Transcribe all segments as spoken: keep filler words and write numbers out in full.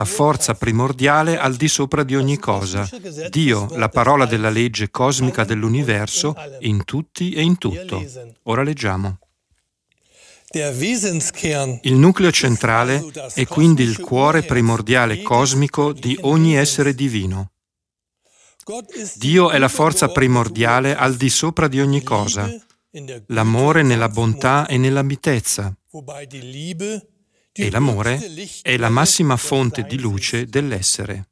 la forza primordiale al di sopra di ogni cosa, Dio, la parola della legge cosmica dell'universo, in tutti e in tutto. Ora leggiamo. Il nucleo centrale è quindi il cuore primordiale cosmico di ogni essere divino. Dio è la forza primordiale al di sopra di ogni cosa, l'amore nella bontà e nella mitezza. E l'amore è la massima fonte di luce dell'essere.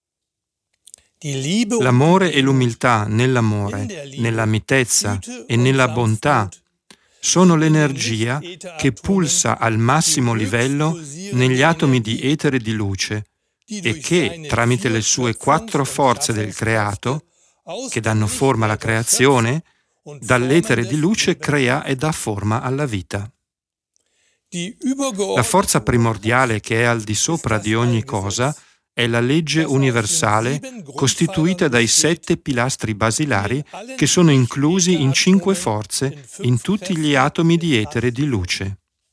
L'amore e l'umiltà nell'amore, nella mitezza e nella bontà sono l'energia che pulsa al massimo livello negli atomi di etere di luce e che, tramite le sue quattro forze del creato, che danno forma alla creazione, dall'etere di luce crea e dà forma alla vita. La forza primordiale che è al di sopra di ogni cosa è la legge universale costituita dai sette pilastri basilari che sono inclusi in cinque forze in tutti gli atomi di etere di luce.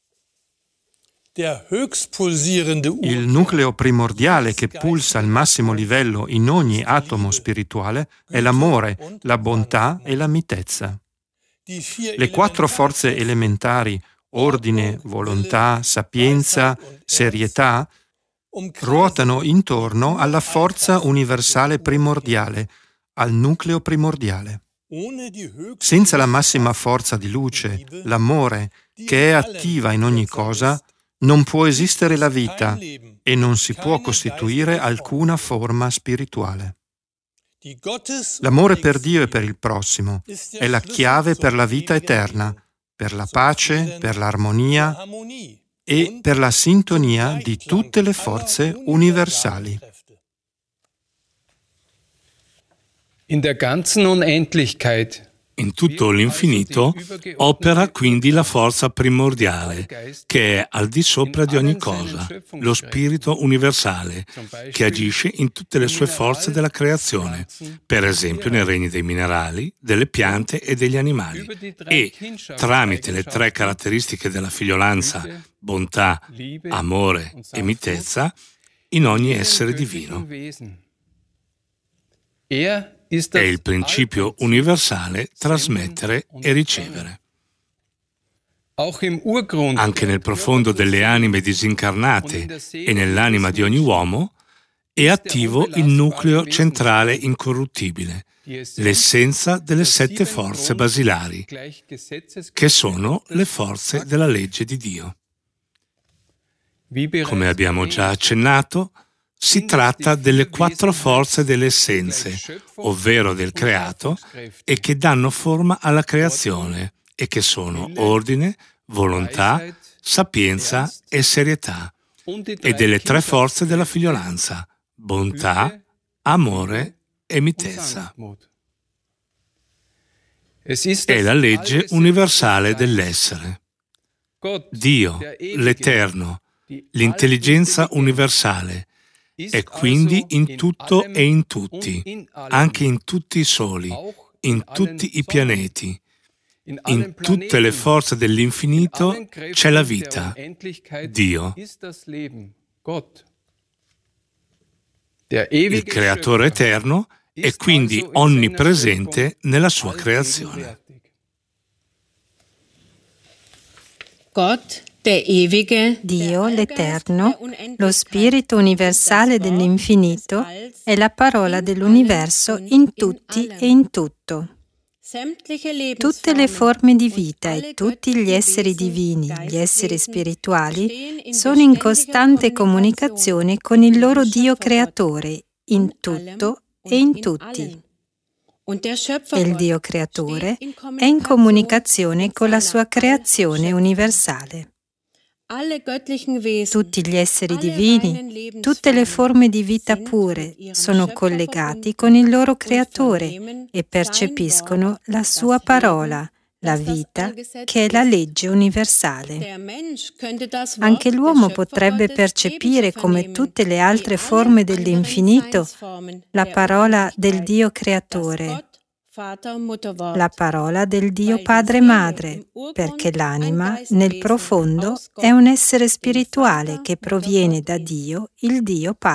Il nucleo primordiale che pulsa al massimo livello in ogni atomo spirituale è l'amore, la bontà e la mitezza. Le quattro forze elementari, ordine, volontà, sapienza, serietà, ruotano intorno alla forza universale primordiale, al nucleo primordiale. Senza la massima forza di luce, l'amore, che è attiva in ogni cosa, non può esistere la vita e non si può costituire alcuna forma spirituale. L'amore per Dio e per il prossimo è la chiave per la vita eterna, per la pace, per l'armonia e per la sintonia di tutte le forze universali. In der ganzen Unendlichkeit, in tutto l'infinito, opera quindi la forza primordiale, che è al di sopra di ogni cosa, lo spirito universale, che agisce in tutte le sue forze della creazione, per esempio nei regni dei minerali, delle piante e degli animali, e, tramite le tre caratteristiche della figliolanza, bontà, amore e mitezza, in ogni essere divino. È il principio universale trasmettere e ricevere. Anche nel profondo delle anime disincarnate e nell'anima di ogni uomo è attivo il nucleo centrale incorruttibile, l'essenza delle sette forze basilari, che sono le forze della legge di Dio. Come abbiamo già accennato, si tratta delle quattro forze delle essenze, ovvero del creato, e che danno forma alla creazione, e che sono ordine, volontà, sapienza e serietà, e delle tre forze della figliolanza, bontà, amore e mitezza. È la legge universale dell'essere. Dio, l'Eterno, l'intelligenza universale, è quindi in tutto e in tutti, anche in tutti i soli, in tutti i pianeti. In tutte le forze dell'infinito c'è la vita, Dio. Il Creatore eterno è quindi onnipresente nella sua creazione. Gott, der ewige, Dio, l'Eterno, lo Spirito universale dell'infinito, è la parola dell'universo in tutti e in tutto. Tutte le forme di vita e tutti gli esseri divini, gli esseri spirituali, sono in costante comunicazione con il loro Dio creatore, in tutto e in tutti. E il Dio creatore è in comunicazione con la sua creazione universale. Tutti gli esseri divini, tutte le forme di vita pure sono collegati con il loro creatore e percepiscono la sua parola, la vita, che è la legge universale. Anche l'uomo potrebbe percepire, come tutte le altre forme dell'infinito, la parola del Dio creatore, la parola del Dio Padre e Madre, perché l'anima, nel profondo, è un essere spirituale che proviene da Dio, il Dio Padre.